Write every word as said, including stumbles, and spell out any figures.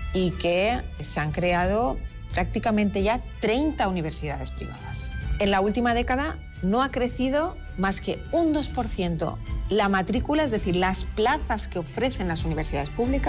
y que se han creado prácticamente ya treinta universidades privadas. En la última década no ha crecido más que un dos por ciento la matrícula, es decir, las plazas que ofrecen las universidades públicas.